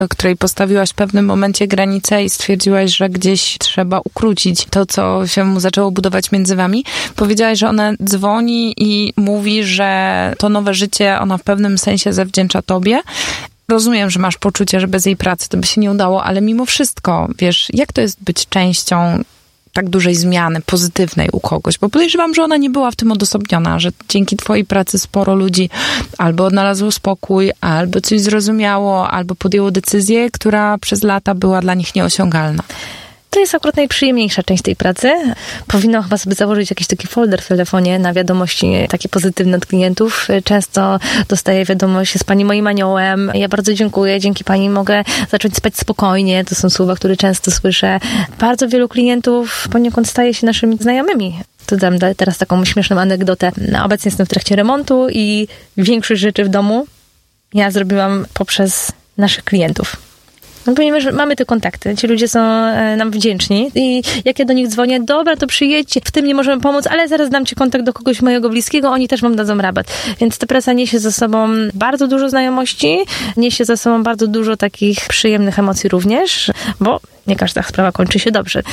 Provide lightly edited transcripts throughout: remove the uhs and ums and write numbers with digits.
której postawiłaś w pewnym momencie granicę i stwierdziłaś, że gdzieś trzeba ukrócić to, co się zaczęło budować między wami. Powiedziałaś, że ona dzwoni i mówi, że to nowe życie ona w pewnym sensie zawdzięcza tobie. Rozumiem, że masz poczucie, że bez jej pracy to by się nie udało, ale mimo wszystko, wiesz, jak to jest być częścią tak dużej zmiany pozytywnej u kogoś? Bo podejrzewam, że ona nie była w tym odosobniona, że dzięki twojej pracy sporo ludzi albo odnalazło spokój, albo coś zrozumiało, albo podjęło decyzję, która przez lata była dla nich nieosiągalna. To jest akurat najprzyjemniejsza część tej pracy. Powinno chyba sobie założyć jakiś taki folder w telefonie na wiadomości takie pozytywne od klientów. Często dostaję wiadomość z pani moim aniołem. Ja bardzo dziękuję, dzięki pani mogę zacząć spać spokojnie. To są słowa, które często słyszę. Bardzo wielu klientów poniekąd staje się naszymi znajomymi. To dam teraz taką śmieszną anegdotę. Obecnie jestem w trakcie remontu i większość rzeczy w domu ja zrobiłam poprzez naszych klientów. No, ponieważ mamy te kontakty, ci ludzie są nam wdzięczni i jak ja do nich dzwonię, dobra, to przyjedźcie, w tym nie możemy pomóc, ale zaraz dam ci kontakt do kogoś mojego bliskiego, oni też wam dadzą rabat. Więc ta praca niesie ze sobą bardzo dużo znajomości, niesie ze sobą bardzo dużo takich przyjemnych emocji również, bo nie każda sprawa kończy się dobrze.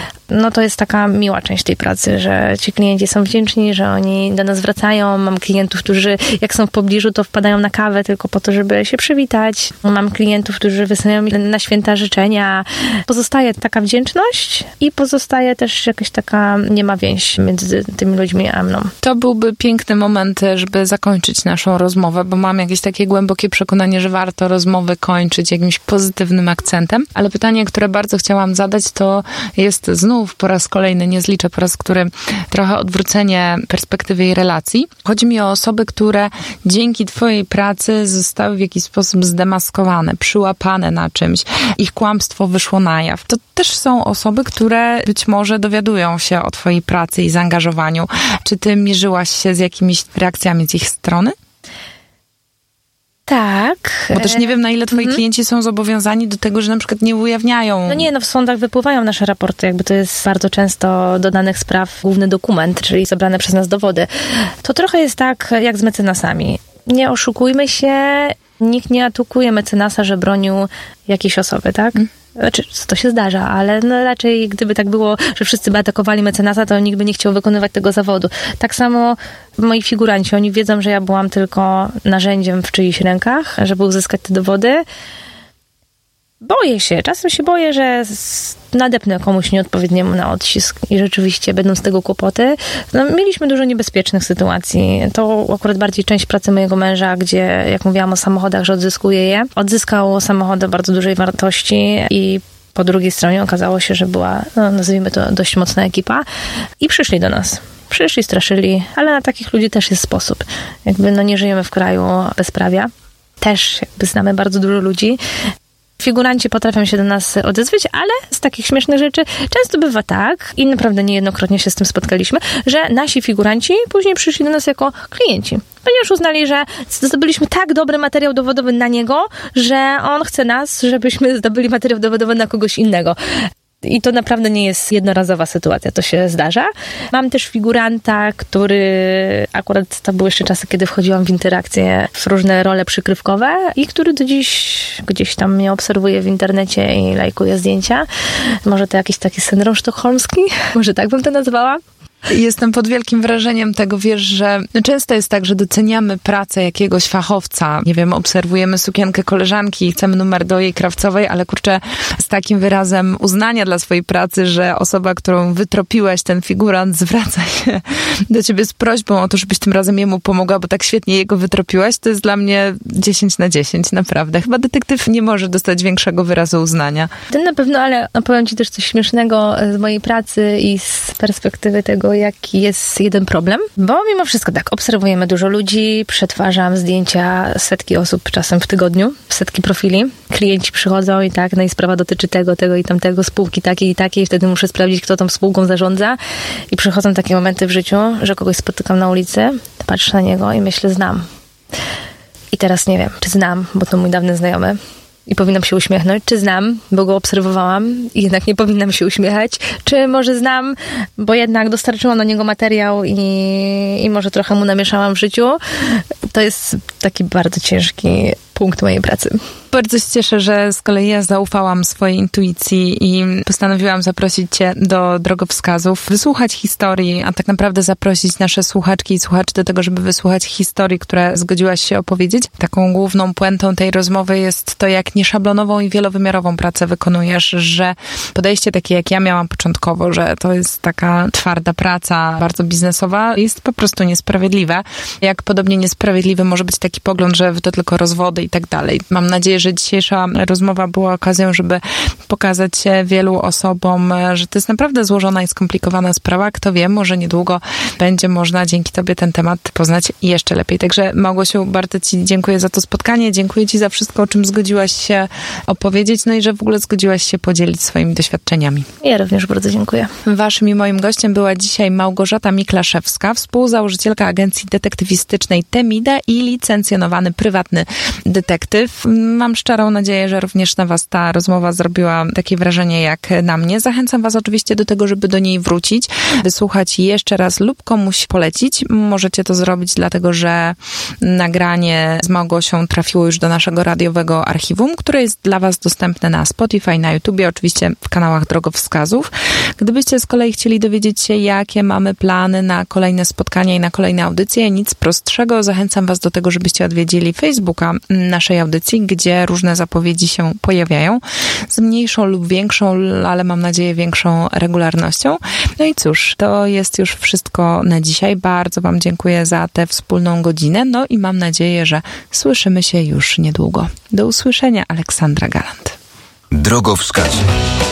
No to jest taka miła część tej pracy, że ci klienci są wdzięczni, że oni do nas wracają. Mam klientów, którzy jak są w pobliżu, to wpadają na kawę tylko po to, żeby się przywitać. Mam klientów, którzy wysyłają mi na święta życzenia. Pozostaje taka wdzięczność i pozostaje też jakaś taka niema więź między tymi ludźmi a mną. To byłby piękny moment, żeby zakończyć naszą rozmowę, bo mam jakieś takie głębokie przekonanie, że warto rozmowy kończyć jakimś pozytywnym akcentem. Ale pytanie, które bardzo chciałam zadać, to jest znów po raz kolejny, nie zliczę po raz który, trochę odwrócenie perspektywy i relacji. Chodzi mi o osoby, które dzięki twojej pracy zostały w jakiś sposób zdemaskowane, przyłapane na czymś. Ich kłamstwo wyszło na jaw. To też są osoby, które być może dowiadują się o twojej pracy i zaangażowaniu. Czy ty mierzyłaś się z jakimiś reakcjami z ich strony? Tak. Bo też nie wiem, na ile twoi klienci są zobowiązani do tego, że na przykład nie ujawniają. No nie, w sądach wypływają nasze raporty, jakby to jest bardzo często do danych spraw główny dokument, czyli zebrane przez nas dowody. To trochę jest tak, jak z mecenasami. Nie oszukujmy się, nikt nie atakuje mecenasa, że bronił jakiejś osoby, tak? Znaczy, to się zdarza, ale no raczej gdyby tak było, że wszyscy by atakowali mecenasa, to nikt by nie chciał wykonywać tego zawodu. Tak samo moi figuranci, oni wiedzą, że ja byłam tylko narzędziem w czyichś rękach, żeby uzyskać te dowody. Boję się, czasem się boję, że nadepnę komuś nieodpowiedniemu na odcisk i rzeczywiście będą z tego kłopoty. No, mieliśmy dużo niebezpiecznych sytuacji. To akurat bardziej część pracy mojego męża, gdzie, jak mówiłam o samochodach, że odzyskuje je. Odzyskał samochody bardzo dużej wartości i po drugiej stronie okazało się, że była, no, nazwijmy to, dość mocna ekipa i przyszli do nas. Przyszli, straszyli, ale na takich ludzi też jest sposób. Jakby no nie żyjemy w kraju bezprawia. Też jakby znamy bardzo dużo ludzi. Figuranci potrafią się do nas odezwać, ale z takich śmiesznych rzeczy często bywa tak, i naprawdę niejednokrotnie się z tym spotkaliśmy, że nasi figuranci później przyszli do nas jako klienci. Ponieważ uznali, że zdobyliśmy tak dobry materiał dowodowy na niego, że on chce nas, żebyśmy zdobyli materiał dowodowy na kogoś innego. I to naprawdę nie jest jednorazowa sytuacja, to się zdarza. Mam też figuranta, który akurat to były jeszcze czasy, kiedy wchodziłam w interakcje w różne role przykrywkowe i który do dziś gdzieś tam mnie obserwuje w internecie i lajkuje zdjęcia. Może to jakiś taki syndrom sztokholmski? Może tak bym to nazwała? Jestem pod wielkim wrażeniem tego, wiesz, że często jest tak, że doceniamy pracę jakiegoś fachowca. Nie wiem, obserwujemy sukienkę koleżanki i chcemy numer do jej krawcowej, ale kurczę, z takim wyrazem uznania dla swojej pracy, że osoba, którą wytropiłeś, ten figurant, zwraca się do ciebie z prośbą o to, żebyś tym razem jemu pomogła, bo tak świetnie jego wytropiłaś, to jest dla mnie 10 na 10, naprawdę. Chyba detektyw nie może dostać większego wyrazu uznania. To na pewno, ale opowiem ci też coś śmiesznego z mojej pracy i z perspektywy tego, jaki jest jeden problem, bo mimo wszystko tak, obserwujemy dużo ludzi, przetwarzam zdjęcia setki osób czasem w tygodniu, setki profili. Klienci przychodzą i tak, no i sprawa dotyczy tego i tamtego, spółki takiej i takiej, wtedy muszę sprawdzić, kto tą spółką zarządza i przychodzą takie momenty w życiu, że kogoś spotykam na ulicy, patrzę na niego i myślę, znam. I teraz nie wiem, czy znam, bo to mój dawny znajomy. I powinnam się uśmiechnąć, czy znam, bo go obserwowałam i jednak nie powinnam się uśmiechać, czy może znam, bo jednak dostarczyłam na niego materiał i może trochę mu namieszałam w życiu. To jest taki bardzo ciężki punkt mojej pracy. Bardzo się cieszę, że z kolei ja zaufałam swojej intuicji i postanowiłam zaprosić Cię do drogowskazów, wysłuchać historii, a tak naprawdę zaprosić nasze słuchaczki i słuchaczy do tego, żeby wysłuchać historii, które zgodziłaś się opowiedzieć. Taką główną puentą tej rozmowy jest to, jak nieszablonową i wielowymiarową pracę wykonujesz, że podejście takie, jak ja miałam początkowo, że to jest taka twarda praca, bardzo biznesowa, jest po prostu niesprawiedliwe. Jak podobnie niesprawiedliwy może być taki pogląd, że to tylko rozwody i tak dalej. Mam nadzieję, że dzisiejsza rozmowa była okazją, żeby pokazać wielu osobom, że to jest naprawdę złożona i skomplikowana sprawa. Kto wie, może niedługo będzie można dzięki Tobie ten temat poznać jeszcze lepiej. Także Małgosiu, bardzo Ci dziękuję za to spotkanie. Dziękuję Ci za wszystko, o czym zgodziłaś się opowiedzieć, no i że w ogóle zgodziłaś się podzielić swoimi doświadczeniami. Ja również bardzo dziękuję. Waszym i moim gościem była dzisiaj Małgorzata Miklaszewska, współzałożycielka agencji detektywistycznej Temida i licencjonowany prywatny detektyw. Mam szczerą nadzieję, że również na Was ta rozmowa zrobiła takie wrażenie jak na mnie. Zachęcam Was oczywiście do tego, żeby do niej wrócić, wysłuchać jeszcze raz lub komuś polecić. Możecie to zrobić dlatego, że nagranie z Małgosią trafiło już do naszego radiowego archiwum, które jest dla Was dostępne na Spotify, na YouTubie, oczywiście w kanałach drogowskazów. Gdybyście z kolei chcieli dowiedzieć się, jakie mamy plany na kolejne spotkania i na kolejne audycje, nic prostszego. Zachęcam Was do tego, żebyście odwiedzili Facebooka naszej audycji, gdzie różne zapowiedzi się pojawiają z mniejszą lub większą, ale mam nadzieję większą regularnością. No i cóż, to jest już wszystko na dzisiaj. Bardzo Wam dziękuję za tę wspólną godzinę, no i mam nadzieję, że słyszymy się już niedługo. Do usłyszenia, Aleksandra Galant. Drogowskazy.